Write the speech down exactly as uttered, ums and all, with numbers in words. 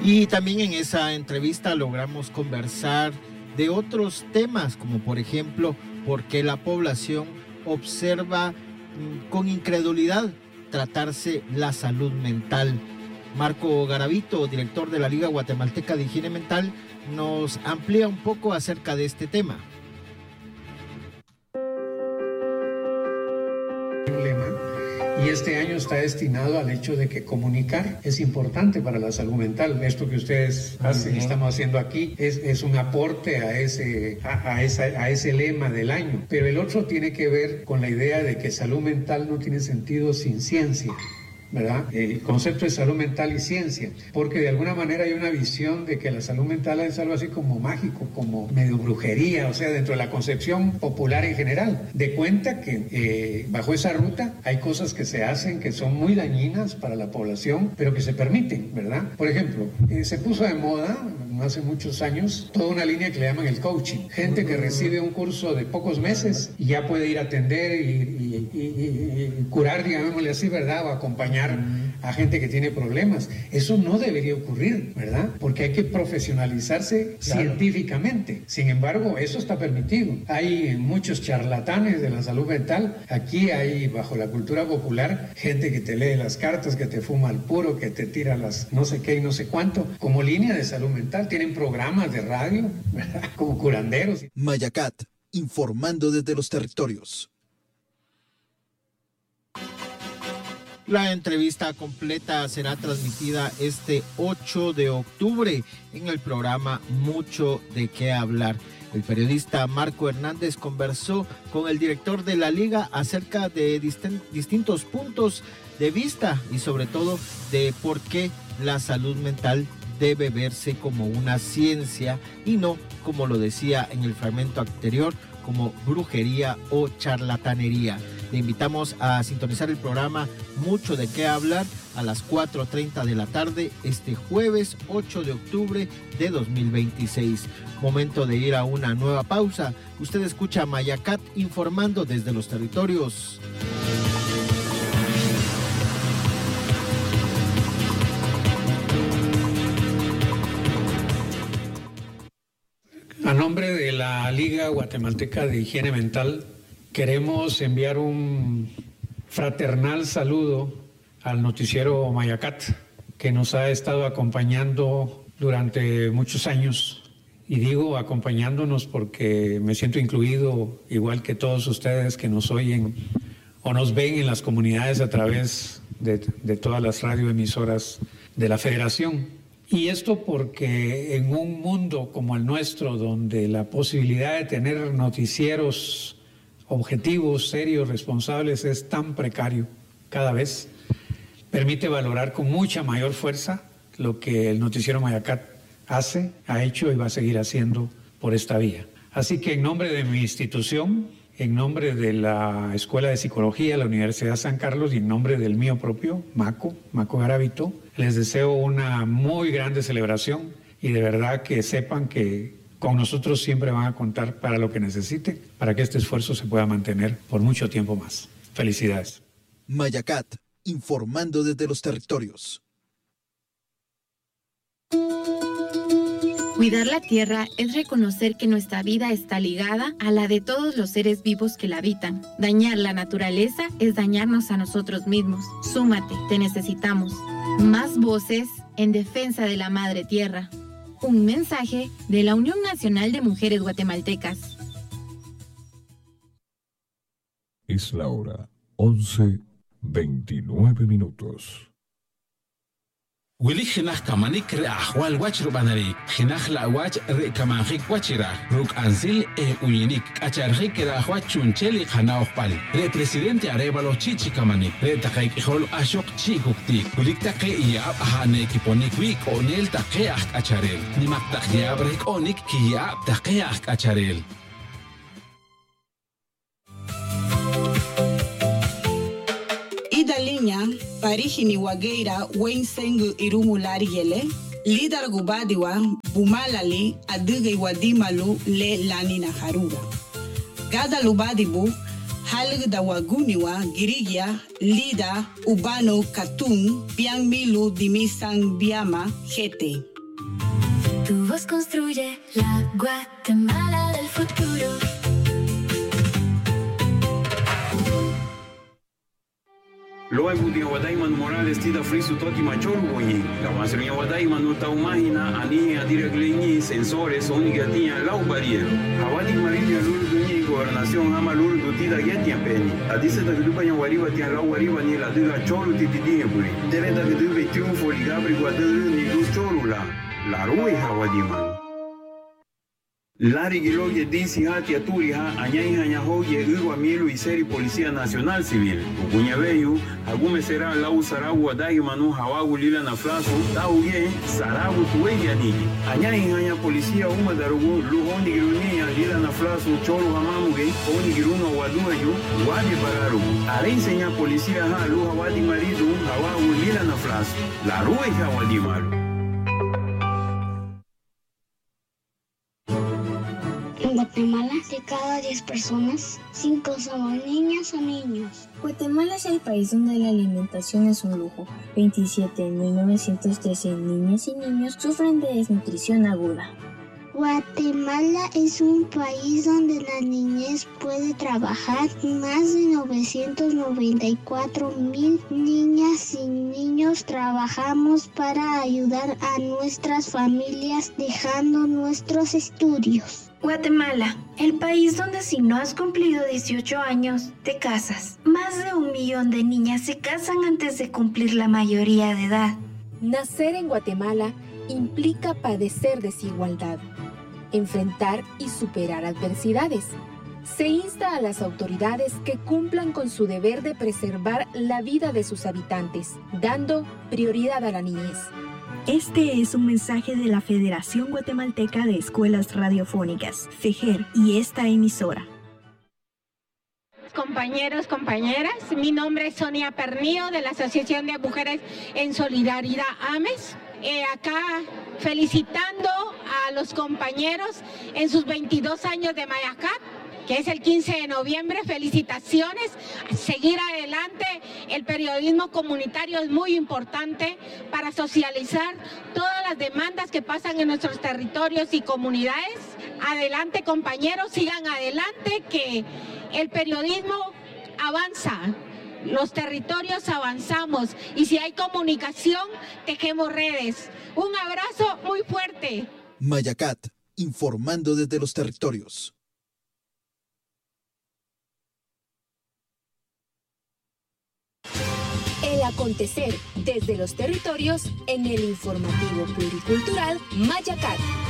Y también en esa entrevista logramos conversar de otros temas, como por ejemplo, por qué la población observa con incredulidad tratarse la salud mental. Marco Garavito, director de la Liga Guatemalteca de Higiene Mental, nos amplía un poco acerca de este tema. Y este año está destinado al hecho de que comunicar es importante para la salud mental. Esto que ustedes hacen, uh-huh. estamos haciendo aquí es, es un aporte a ese, a, a, esa, a ese lema del año. Pero el otro tiene que ver con la idea de que salud mental no tiene sentido sin ciencia, ¿verdad? El concepto de salud mental y ciencia, porque de alguna manera hay una visión de que la salud mental es algo así como mágico, como medio brujería, o sea, dentro de la concepción popular en general, de cuenta que eh, bajo esa ruta hay cosas que se hacen que son muy dañinas para la población, pero que se permiten, ¿verdad? Por ejemplo, eh, se puso de moda hace muchos años toda una línea que le llaman el coaching, gente que recibe un curso de pocos meses y ya puede ir a atender y, y, y, y, y curar, digámosle así, ¿verdad? O acompañar a gente que tiene problemas. Eso no debería ocurrir, ¿verdad? Porque hay que profesionalizarse claro. científicamente. Sin embargo, eso está permitido. Hay muchos charlatanes de la salud mental. Aquí hay, bajo la cultura popular, gente que te lee las cartas, que te fuma el puro, que te tira las no sé qué y no sé cuánto. Como línea de salud mental, tienen programas de radio, ¿verdad? Como curanderos. Mayacat, informando desde los territorios. La entrevista completa será transmitida este ocho de octubre en el programa Mucho de qué hablar. El periodista Marco Hernández conversó con el director de la Liga acerca de dist- distintos puntos de vista y sobre todo de por qué la salud mental debe verse como una ciencia y no, como lo decía en el fragmento anterior, como brujería o charlatanería. Le invitamos a sintonizar el programa Mucho de qué hablar a las cuatro treinta de la tarde este jueves ocho de octubre de dos mil veintiséis. Momento de ir a una nueva pausa. Usted escucha a Mayacat informando desde los territorios. A nombre de la Liga Guatemalteca de Higiene Mental, queremos enviar un fraternal saludo al noticiero Mayacat, que nos ha estado acompañando durante muchos años. Y digo acompañándonos porque me siento incluido, igual que todos ustedes que nos oyen o nos ven en las comunidades a través de, de todas las radioemisoras de la Federación. Y esto porque en un mundo como el nuestro, donde la posibilidad de tener noticieros objetivos, serios, responsables, es tan precario cada vez, permite valorar con mucha mayor fuerza lo que el noticiero Mayacat hace, ha hecho y va a seguir haciendo por esta vía. Así que en nombre de mi institución, en nombre de la Escuela de Psicología de la Universidad San Carlos y en nombre del mío propio, Maco, Marco Garavito, les deseo una muy grande celebración y de verdad que sepan que con nosotros siempre van a contar para lo que necesite, para que este esfuerzo se pueda mantener por mucho tiempo más. Felicidades. Mayacat, informando desde los territorios. Cuidar la tierra es reconocer que nuestra vida está ligada a la de todos los seres vivos que la habitan. Dañar la naturaleza es dañarnos a nosotros mismos. Súmate, te necesitamos. Más voces en defensa de la madre tierra. Un mensaje de la Unión Nacional de Mujeres Guatemaltecas. Es la hora once veintinueve minutos. Wili jinah kamanik re ahwal wach rubanari, jinah la wach re kamanjik wachira, ruk anzil e uyinik, acharjik ra ahwach chuncheli jana okpali, re presidente arevalo chichi kamanik, re takaik ihol ashok chikuktik, wilik take iab ahane kiponik wik onel takeak acharel, nimak takiabrek onik kiab takeak acharel. Idalinya parihini wageira wensengu irumulari yele lidar gubadiwa bumalali aduge wadimalu le lanina haruga gada lubadibu halg da waguniwa girigia lida ubano katun piang milu dimisang biama hete Tu voz construye la Guatemala del futuro. Loa budia wadaiman Morales tida frisu toti machor boyi. La wasriya wadaiman uta umahina ani adiregleni sensores onigatia lau barriero. Hawadi marinia lulu duni gobernación hama lulu dutida getia peni. Adise da grupa ya wariba tia lau wariba ni la dura choru titidie buri. Deve da grupa triunfo ligabri guadelu ni du choru la. La rui hawadiman. Lari Giloye Disi Hati Aturi Ha Añay Hañahoye Uwa Milu y Seri Policía Nacional Civil. Ucuñabeyu, Agume Será Lau Saragu Adagi Manu Hawagu Lila Naflasu, Tauye, Saragu Tueya Nigi. Añay Haña Policía Uma Darugu, Luhoni Girunia Lila Naflasu, Choro Hamamuge, Oni Giruna Waduayu, Wadi Bararugu. Arei Seña Policía Ha Luha Wadi Maridu, Hawagu Lila Naflasu. La Rue Hawadi Maru. En Guatemala, de cada diez personas, cinco somos niñas o niños. Guatemala es el país donde la alimentación es un lujo. veintisiete mil novecientos trece niñas y niños sufren de desnutrición aguda. Guatemala es un país donde la niñez puede trabajar. Más de novecientos noventa y cuatro mil niñas y niños trabajamos para ayudar a nuestras familias dejando nuestros estudios. Guatemala, el país donde si no has cumplido dieciocho años, te casas. Más de un millón de niñas se casan antes de cumplir la mayoría de edad. Nacer en Guatemala implica padecer desigualdad, enfrentar y superar adversidades. Se insta a las autoridades que cumplan con su deber de preservar la vida de sus habitantes, dando prioridad a la niñez. Este es un mensaje de la Federación Guatemalteca de Escuelas Radiofónicas, FEGER, y esta emisora. Compañeros, compañeras, mi nombre es Sonia Pernillo de la Asociación de Mujeres en Solidaridad AMES. Eh, acá felicitando a los compañeros en sus veintidós años de Mayacat, que es el quince de noviembre. Felicitaciones, seguir adelante. El periodismo comunitario es muy importante para socializar todas las demandas que pasan en nuestros territorios y comunidades. Adelante, compañeros, sigan adelante, que el periodismo avanza. Los territorios avanzamos y si hay comunicación, tejemos redes. Un abrazo muy fuerte. Mayacat, informando desde los territorios. El acontecer desde los territorios en el informativo pluricultural Mayacat.